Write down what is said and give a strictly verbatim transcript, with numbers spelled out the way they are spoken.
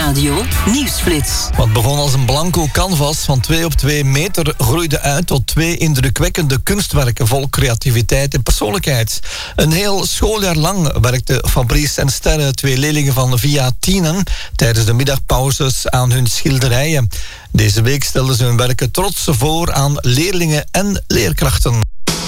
Nieuwsradio Nieuwsflits. Wat begon als een blanco canvas van twee op twee meter groeide uit tot twee indrukwekkende kunstwerken vol creativiteit en persoonlijkheid. Een heel schooljaar lang werkten Fabrice en Sterre, twee leerlingen van Via Tienen, tijdens de middagpauzes aan hun schilderijen. Deze week stelden ze hun werken trots voor aan leerlingen en leerkrachten.